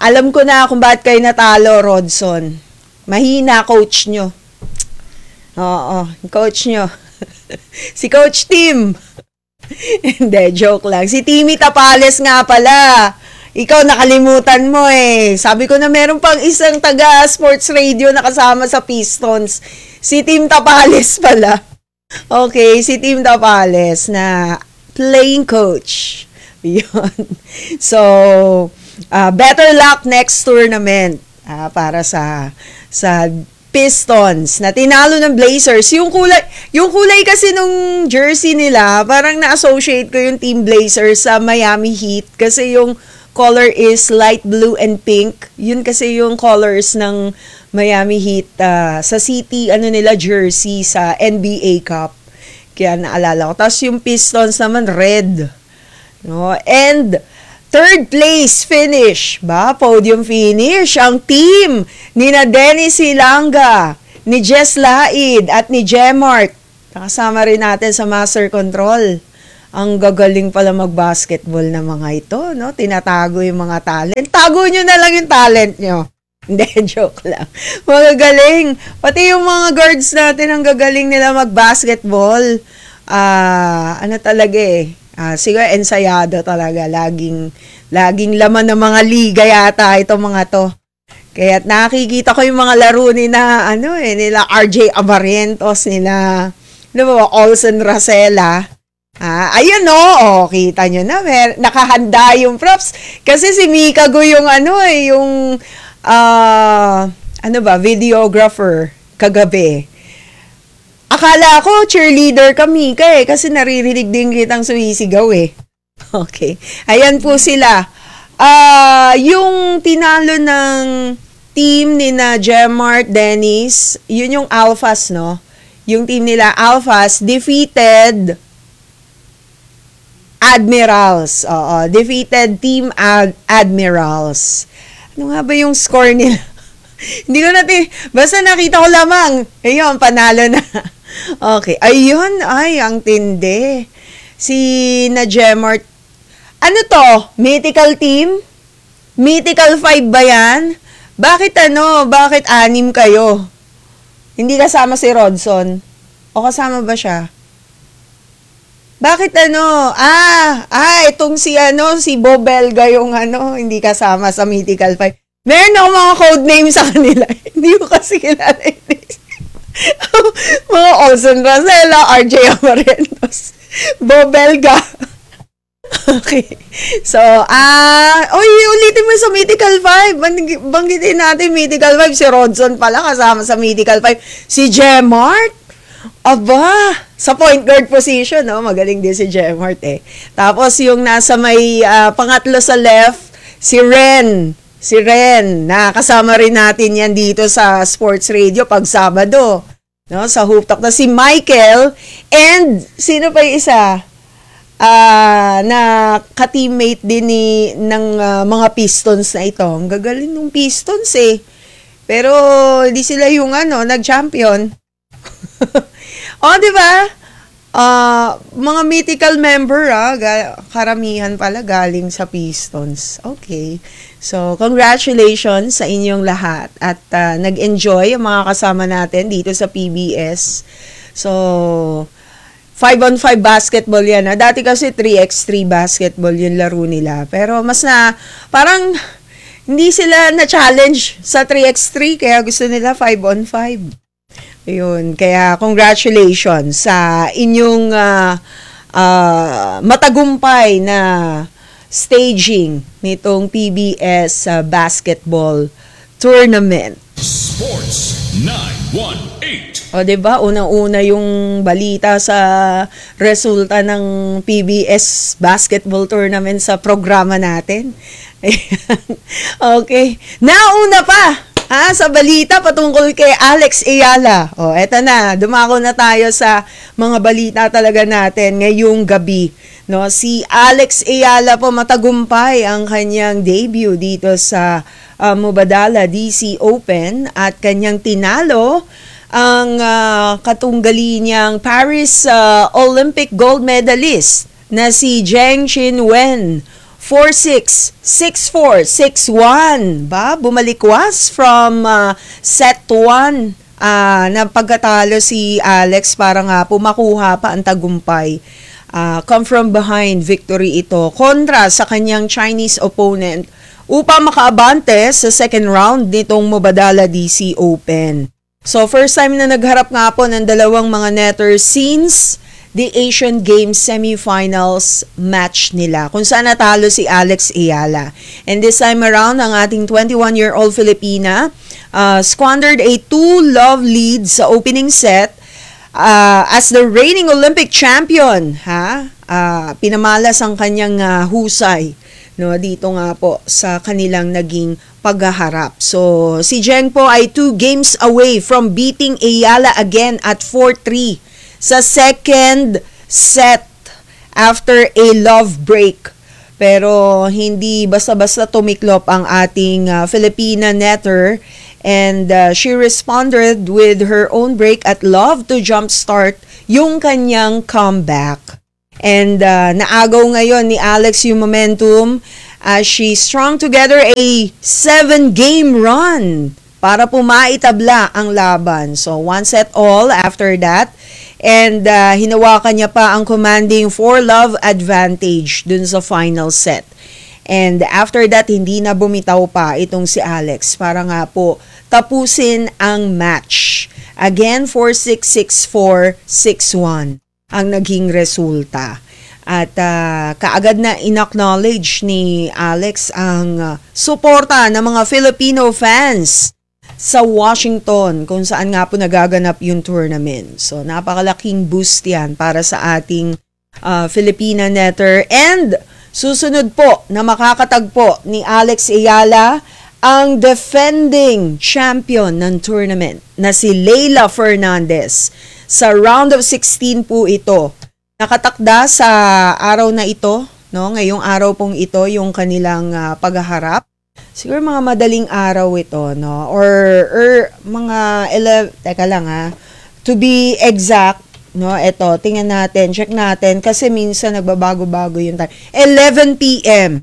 Alam ko na kung bakit kayo natalo, Rodson. Mahina coach nyo. Oo, coach nyo. Si Coach Tim. Hindi, joke lang. Si Timmy Tapales nga pala. Ikaw nakalimutan mo eh. Sabi ko na meron pang isang taga sports radio na kasama sa Pistons. Si Tim Tapales pala. Okay, si Tim Tapales na playing coach. Yun. So, better luck next tournament para sa Pistons na tinalo ng Blazers. Yung kulay kasi nung jersey nila, parang na-associate ko yung Team Blazers sa Miami Heat kasi yung color is light blue and pink. Yun kasi yung colors ng Miami Heat sa city nila jersey sa NBA Cup. Kaya naalala ko. Tapos yung Pistons naman red. No? And third place finish, podium finish, ang team ni na Dennis Silanga, ni Jess Laid at ni Gemart. Nakasama rin natin sa Master Control. Ang gagaling pala mag-basketball na mga ito, no? Tinatago yung mga talent. Tago nyo na lang yung talent nyo. Hindi, joke lang. Magagaling. Pati yung mga guards natin, ang gagaling nila mag-basketball. Talaga eh. Siguro ensayado talaga. Laging laman ng mga liga yata itong mga to. Kaya nakikita ko yung mga laro nila RJ Abarrientos, nila Olsen Racela. Ayun kita nyo na. Nakahanda yung props. Kasi si Mika Go yung videographer kagabi. Akala ko cheerleader ka, Mika kasi naririnig din kitang sumisigaw Okay. Ayan po sila. Yung tinalo ng team ni na Gemart, Dennis, yun yung Alphas, no? Yung team nila Alphas defeated Admirals. Defeated Team Admirals. Ano nga ba yung score nila? Hindi ko natin, basta nakita ko lamang. Ayun, panalo na. Okay. Ayun, ang tindi. Si na Gemart. Ano to? Mythical team? Mythical 5 ba yan? Bakit Bakit 6 kayo? Hindi kasama si Rodson? O kasama ba siya? Bakit itong si Bobelga yung hindi kasama sa Mythical 5. Meron ako mga code name sa kanila. Hindi ko kasi kilala. Mga Olsen Racela, RJ Abarrientos, Bobelga. Okay. So, ulitin mo sa Mythical 5. Banggitin natin Mythical 5. Si Rodson pala kasama sa Mythical 5. Si Gemart. Aba, sa point guard position, magaling din si Gemart Tapos yung nasa may pangatlo sa left, si Ren. Si Ren, nakasama rin natin yan dito sa Sports Radio pag Sabado. No, sa Hoop Talk na si Michael. And sino pa yung isa? Na ka-teammate din ng mga Pistons na ito. Ang gagaling ng Pistons Pero hindi sila yung nag-champion. Di ba? Mga mythical member, karamihan pala galing sa Pistons. Okay. So, congratulations sa inyong lahat. At nag-enjoy ang mga kasama natin dito sa PBS. So, 5-on-5 basketball yan. Dati kasi 3x3 basketball yung laro nila. Pero parang hindi sila na-challenge sa 3x3 kaya gusto nila 5-on-5. Ayun, kaya congratulations sa inyong matagumpay na staging nitong PBS basketball tournament. Sports 918. Diba? Unang-una yung balita sa resulta ng PBS basketball tournament sa programa natin. Okay. Nauna pa sa balita patungkol kay Alex Ayala. Eto na, dumako na tayo sa mga balita talaga natin ngayong gabi. No, si Alex Ayala po matagumpay ang kanyang debut dito sa Mubadala DC Open at kanyang tinalo ang katunggali niyang Paris Olympic gold medalist na si Zheng Qinwen 4-6, 6-4, 6-1. Ba? Bumalikwas from set 1 na pagkatalo si Alex para nga po makuha pa ang tagumpay. Come from behind victory ito kontra sa kanyang Chinese opponent upang makaabante sa second round nitong Mubadala DC Open. So first time na nagharap nga po ng dalawang mga netters since the Asian Games semifinals match nila kung saan natalo si Alex Ayala. And this time around, ang ating 21-year-old Filipina squandered a 2-love lead sa opening set as the reigning Olympic champion. Pinamalas ang kanyang husay dito nga po sa kanilang naging paghaharap. So si Zheng po ay 2 games away from beating Ayala again at 4-3 sa second set after a love break. Pero hindi basta-basta tumiklop ang ating Filipina netter and she responded with her own break at love to jumpstart yung kanyang comeback. And naagaw ngayon ni Alex yung momentum as she strung together a 7-game run para po maitabla ang laban. So 1 set all after that. And hinawakan niya pa ang commanding 4-love advantage dun sa final set. And after that, hindi na bumitaw pa itong si Alex para nga po tapusin ang match. Again, 4-6, 6-4, 6-1 ang naging resulta. At kaagad na in-acknowledge ni Alex ang suporta ng mga Filipino fans sa Washington kung saan nga po nagaganap yung tournament. So napakalaking boost yan para sa ating Filipina netter. And susunod po na makakatagpo ni Alex Ayala ang defending champion ng tournament na si Leyla Fernandez. Sa round of 16 po ito. Nakatakda sa araw na ito, ngayong araw pong ito yung kanilang paghaharap. Siguro mga madaling araw ito, or mga 11, teka lang to be exact, ito, tingnan natin, check natin, kasi minsan nagbabago-bago yung time. 11 p.m.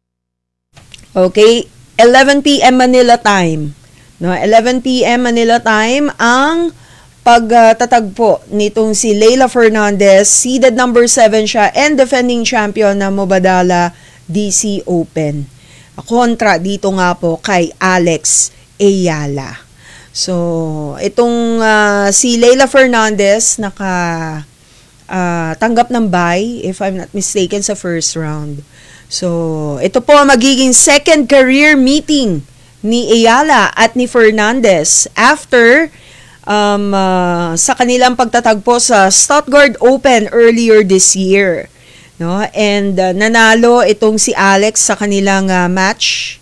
Okay? 11 p.m. Manila time. 11 p.m. Manila time ang pagtatagpo nitong si Leyla Fernandez, seeded number 7 siya, and defending champion na Mubadala DC Open. Kontra dito nga po kay Alex Ayala. So, itong si Leyla Fernandez tanggap ng bye, if I'm not mistaken, sa first round. So, ito po magiging second career meeting ni Ayala at ni Fernandez after sa kanilang pagtatagpo sa Stuttgart Open earlier this year. And nanalo itong si Alex sa kanilang match.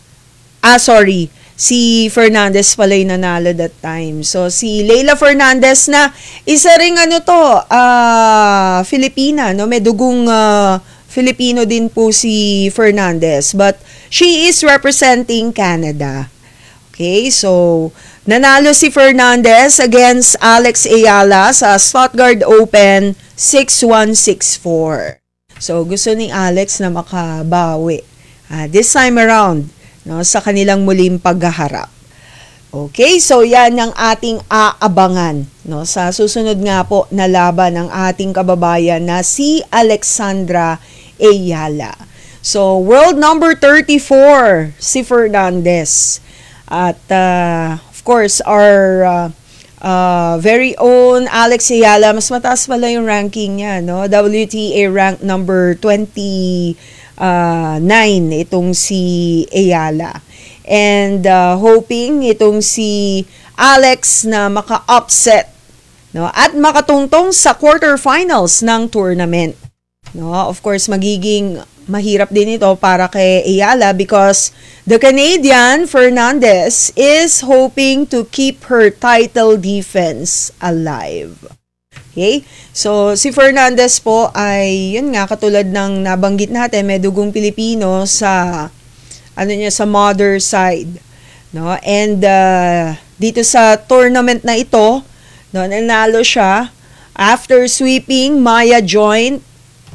Si Fernandez pala yung nanalo that time. So si Leyla Fernandez na isa ring Filipina, may dugong Filipino din po si Fernandez, but she is representing Canada. Okay, so nanalo si Fernandez against Alex Ayala sa Stuttgart Open 6-1, 6-4. So, gusto ni Alex na makabawi this time around sa kanilang muling paghaharap. Okay, so yan ang ating aabangan sa susunod nga po na laban ng ating kababayan na si Alexandra Ayala. So, world number 34, si Fernandez. At, of course, our very own Alex Ayala, mas mataas pala yung ranking niya, WTA rank number 29 itong si Ayala. And hoping itong si Alex na maka-upset at makatungtong sa quarterfinals ng tournament. Of course, magiging mahirap din ito para kay Ayala because the Canadian Fernandez is hoping to keep her title defense alive. Okay? So, si Fernandez po ay, yun nga, katulad ng nabanggit natin, may dugong Pilipino sa, sa mother side. And dito sa tournament na ito, nanalo siya after sweeping Maya Joint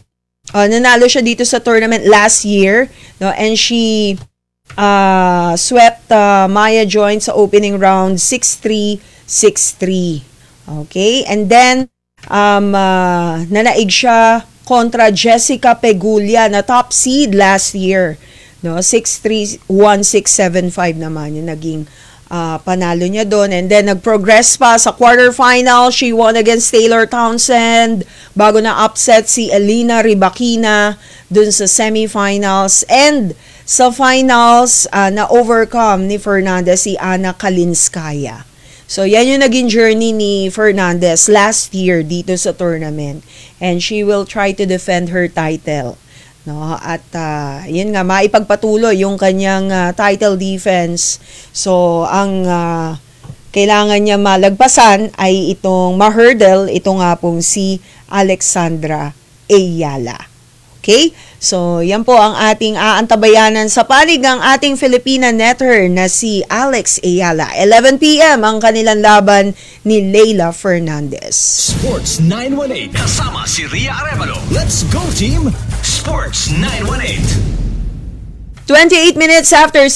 nanalo siya dito sa tournament last year, no? And she swept Maya Joint sa opening round 6-3, 6-3. Okay? And then nanaig siya kontra Jessica Pegulia na top seed last year, no? 6-3, 1-6, 7-5 naman yung naging panalo niya doon. And then nag-progress pa sa quarterfinal. She won against Taylor Townsend bago na upset si Elina Rybakina doon sa semifinals. And sa finals, na overcome ni Fernandez si Anna Kalinskaya. So yan yung naging journey ni Fernandez last year dito sa tournament. And she will try to defend her title. No, at yun nga, maipagpatuloy yung kanyang title defense. So, ang kailangan niya malagpasan ay itong ma-hurdle, ito nga pong si Alexandra Ayala. Okay? So, yan po ang ating aantabayanan sa panig ng ating Filipina netter na si Alex Ayala. 11 p.m. ang kanilang laban ni Leila Fernandez. Sports 918 kasama si Ria Arevalo. Let's go team! Sports 918. 28 minutes after